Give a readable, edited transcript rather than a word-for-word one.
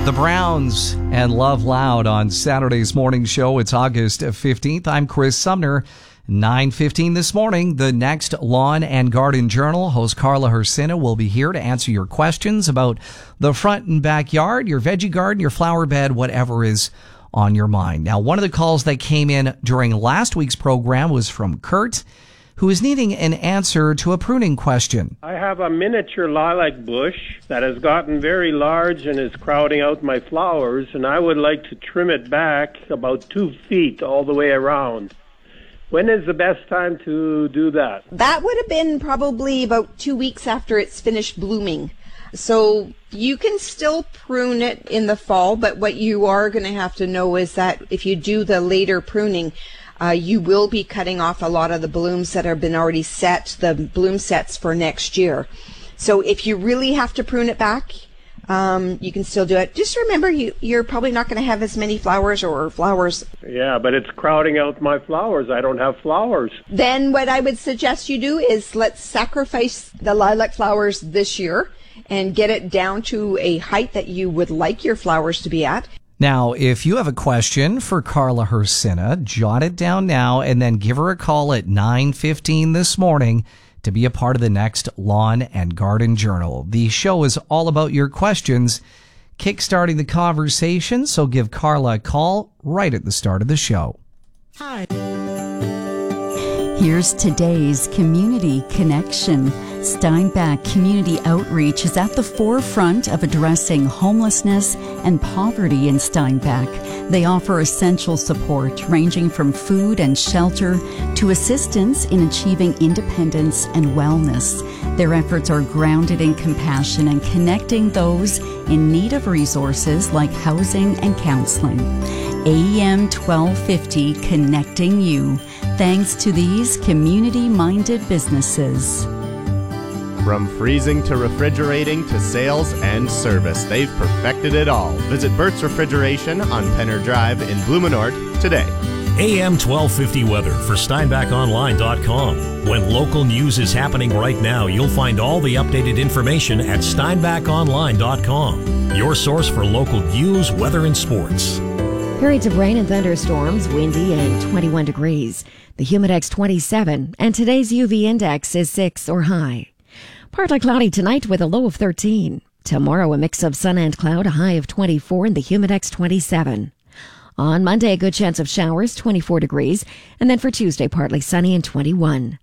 The Browns and Love Loud on Saturday's morning show. It's August 15th. I'm Chris Sumner. 9:15 this morning, the next Lawn and Garden Journal host Carla Hersina will be here to answer your questions about the front and backyard, your veggie garden, your flower bed, whatever is on your mind. Now, one of the calls that came in during last week's program was from Kurt, who is needing an answer to a pruning question. I have a miniature lilac bush that has gotten very large and is crowding out my flowers, and I would like to trim it back about 2 feet all the way around. When is the best time to do that? That would have been probably about 2 weeks after it's finished blooming. So you can still prune it in the fall, but what you are going to have to know is that if you do the later pruning, you will be cutting off a lot of the blooms that have been already set, the bloom sets for next year. So if you really have to prune it back, you can still do it. Just remember, you're probably not going to have as many flowers or flowers. Yeah, but it's crowding out my flowers. I don't have flowers. Then what I would suggest you do is let's sacrifice the lilac flowers this year and get it down to a height that you would like your flowers to be at. Now, if you have a question for Carla Hersina, jot it down now and then give her a call at 9:15 this morning to be a part of the next Lawn and Garden Journal. The show is all about your questions, kickstarting the conversation, so give Carla a call right at the start of the show. Hi. Here's today's Community Connection. Steinbach Community Outreach is at the forefront of addressing homelessness and poverty in Steinbach. They offer essential support ranging from food and shelter to assistance in achieving independence and wellness. Their efforts are grounded in compassion and connecting those in need of resources like housing and counseling. AM 1250 connecting you. Thanks to these community-minded businesses. From freezing to refrigerating to sales and service, they've perfected it all. Visit Burt's Refrigeration on Penner Drive in Blumenort today. AM 1250 weather for SteinbachOnline.com. When local news is happening right now, you'll find all the updated information at SteinbachOnline.com. Your source for local news, weather, and sports. Periods of rain and thunderstorms, windy and 21 degrees. The Humidex 27, and today's UV index is 6 or high. Partly cloudy tonight with a low of 13. Tomorrow, a mix of sun and cloud, a high of 24, and the Humidex 27. On Monday, a good chance of showers, 24 degrees. And then for Tuesday, partly sunny and 21.